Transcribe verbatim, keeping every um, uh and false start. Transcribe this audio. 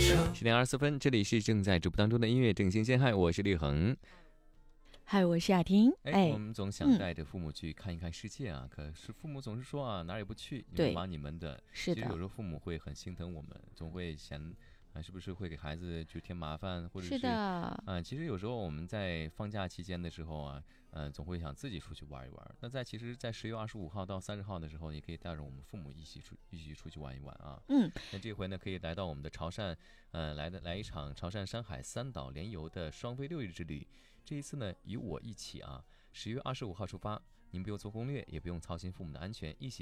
十点二十四分，这里是正在直播当中的音乐正新鲜。嗨，我是立恒。 嗨，我是雅婷。 哎，我们总想带着父母去看一看世界啊，嗯、可是父母总是说啊，哪儿也不去，你们忙你们的。 是的。 其实有时候父母会很心疼我们，总会嫌啊，是不是会给孩子就添麻烦，或者是是的啊，其实有时候我们在放假期间的时候啊，呃，总会想自己出去玩一玩。那在其实，在十月二十五号到三十号的时候，也可以带着我们父母一起出一起出去玩一玩啊。 嗯， 那这回呢，可以来到我们的潮汕，呃，来的来一场潮汕山海三岛联游的双飞六日之旅。这一次呢，与我一起啊，十月二十五号出发，您不用做攻略，也不用操心父母的安全，一起。